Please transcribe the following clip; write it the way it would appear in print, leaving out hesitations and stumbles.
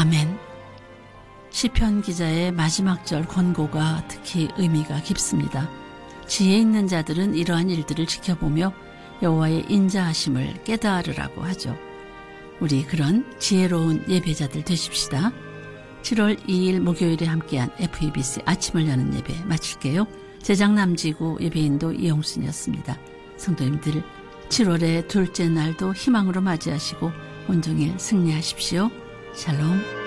아멘. 시편 기자의 마지막 절 권고가 특히 의미가 깊습니다. 지혜 있는 자들은 이러한 일들을 지켜보며 여호와의 인자하심을 깨달으라고 하죠. 우리 그런 지혜로운 예배자들 되십시다. 7월 2일 목요일에 함께한 FEBC 아침을 여는 예배 마칠게요. 제작 남지구 예배인도 이영순이었습니다. 성도님들 7월의 둘째 날도 희망으로 맞이하시고 온종일 승리하십시오. 샬롬.